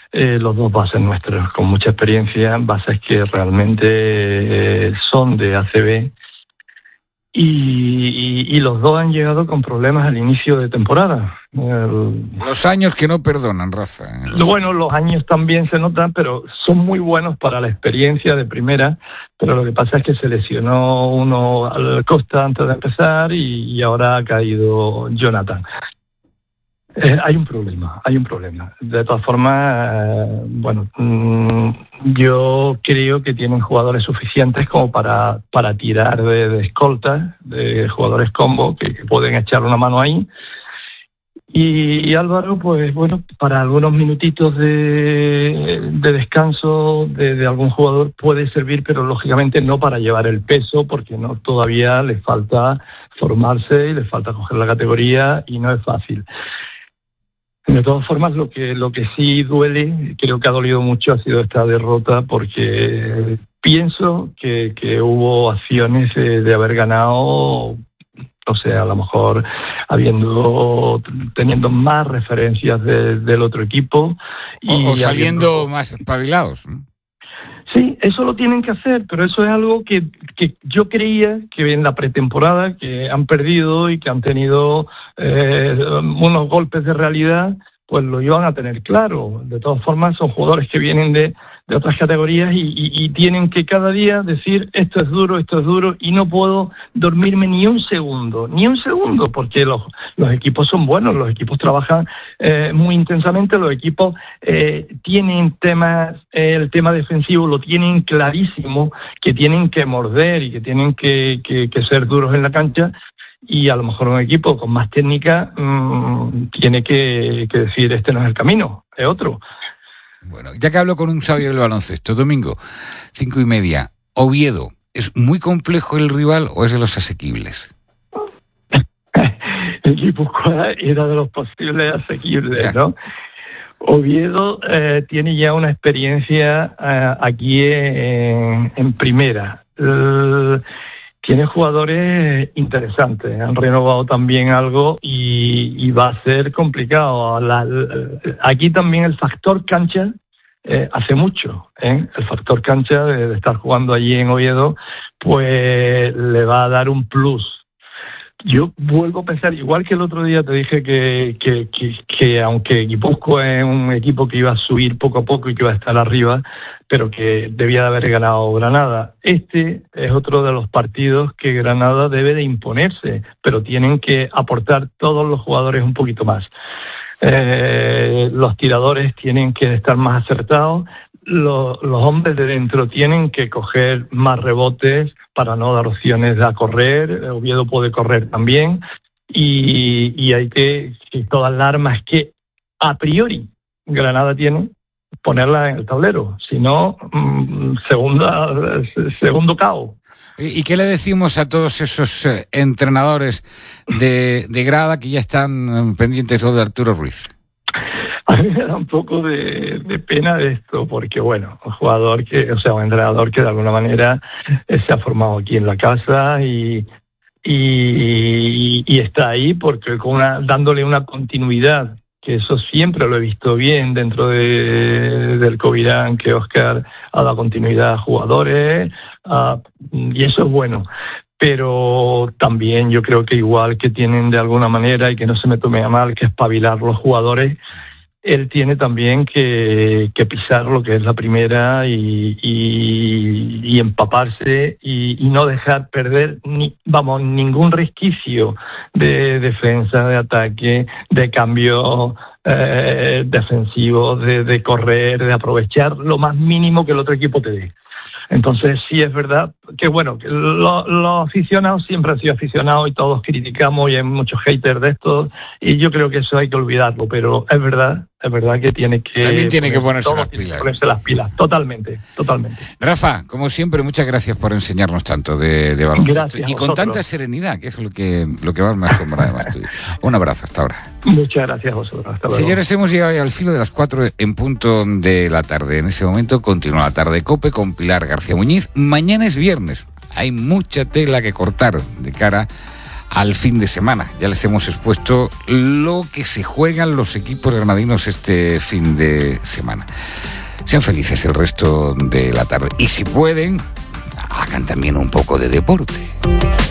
los dos bases nuestros, con mucha experiencia, bases que realmente son de ACB. Y los dos han llegado con problemas al inicio de temporada. Los años que no perdonan, Rafa. Bueno, los años también se notan, pero son muy buenos para la experiencia de primera, pero lo que pasa es que se lesionó uno al Costa antes de empezar y ahora ha caído Jonathan. Hay un problema. De todas formas, yo creo que tienen jugadores suficientes como para tirar de escolta, de jugadores combo que pueden echar una mano ahí. Y Álvaro, pues bueno, para algunos minutitos de descanso de algún jugador puede servir, pero lógicamente no para llevar el peso, porque no todavía le falta formarse y le falta coger la categoría y no es fácil. De todas formas, lo que sí duele, creo que ha dolido mucho, ha sido esta derrota, porque pienso que hubo acciones de haber ganado, o sea, a lo mejor teniendo más referencias del otro equipo. O saliendo más espabilados, ¿no? Sí, eso lo tienen que hacer, pero eso es algo que yo creía que en la pretemporada, que han perdido y que han tenido unos golpes de realidad, pues lo iban a tener claro. De todas formas, son jugadores que vienen de otras categorías y tienen que cada día decir esto es duro, y no puedo dormirme ni un segundo, porque los equipos son buenos, los equipos trabajan muy intensamente, los equipos tienen el tema defensivo lo tienen clarísimo, que tienen que morder y que tienen que ser duros en la cancha. Y a lo mejor un equipo con más técnica tiene que decir este no es el camino, es otro. Bueno, ya que hablo con un sabio del baloncesto, domingo, 5:30, Oviedo, ¿es muy complejo el rival o es de los asequibles? El Guipúzcoa era de los posibles asequibles, ¿no? Oviedo tiene ya una experiencia aquí en primera. Tiene jugadores interesantes, han renovado también algo y va a ser complicado. Aquí también el factor cancha hace mucho, El factor cancha de estar jugando allí en Oviedo, pues le va a dar un plus. Yo vuelvo a pensar, igual que el otro día te dije que aunque Guipúzcoa es un equipo que iba a subir poco a poco y que iba a estar arriba, pero que debía de haber ganado Granada. Este es otro de los partidos que Granada debe de imponerse, pero tienen que aportar todos los jugadores un poquito más. Los tiradores tienen que estar más acertados, los hombres de dentro tienen que coger más rebotes para no dar opciones a correr. Oviedo puede correr también y hay que todas las armas que a priori Granada tiene, ponerlas en el tablero, si no, segundo caos. ¿Y qué le decimos a todos esos entrenadores de grada que ya están pendientes de Arturo Ruiz? A mí me da un poco de pena de esto, porque bueno, un entrenador que de alguna manera se ha formado aquí en la casa y está ahí porque dándole una continuidad, que eso siempre lo he visto bien dentro del Covirán, que Óscar ha dado continuidad a jugadores, y eso es bueno. Pero también yo creo que igual que tienen de alguna manera, y que no se me tome a mal, que espabilar los jugadores, él tiene también que pisar lo que es la primera y empaparse y no dejar perder ningún resquicio de defensa, de ataque, de cambio defensivo, de correr, de aprovechar lo más mínimo que el otro equipo te dé. Entonces sí es verdad que bueno, que los aficionados siempre han sido aficionados y todos criticamos y hay muchos haters de esto y yo creo que eso hay que olvidarlo, pero es verdad que también tiene que ponerse las pilas. Totalmente. Rafa, como siempre, muchas gracias por enseñarnos tanto de baloncesto. Gracias y con tanta serenidad, que es lo que más me asombra además tuyo. Un abrazo, hasta ahora. Muchas gracias a vosotros, hasta luego. Señores, hemos llegado ya al filo de las 4 en punto de la tarde. En ese momento continúa la tarde COPE con Pilar García Muñiz. Mañana es viernes, hay mucha tela que cortar de cara al fin de semana. Ya les hemos expuesto lo que se juegan los equipos granadinos este fin de semana. Sean felices el resto de la tarde. Y si pueden, hagan también un poco de deporte.